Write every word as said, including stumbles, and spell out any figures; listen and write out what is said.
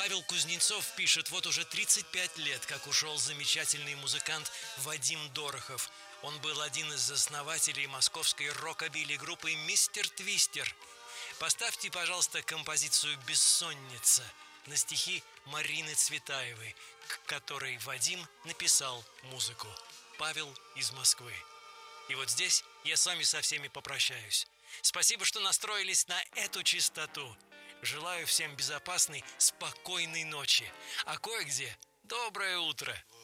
Павел Кузнецов пишет: вот уже тридцать пять лет, как ушел замечательный музыкант Вадим Дорохов. Он был один из основателей московской рокобили группы «Мистер Твистер». Поставьте, пожалуйста, композицию «Бессонница» на стихи Марины Цветаевой, к которой Вадим написал музыку. Павел из Москвы. И вот здесь я с вами со всеми попрощаюсь. Спасибо, что настроились на эту частоту. Желаю всем безопасной, спокойной ночи. А кое-где доброе утро.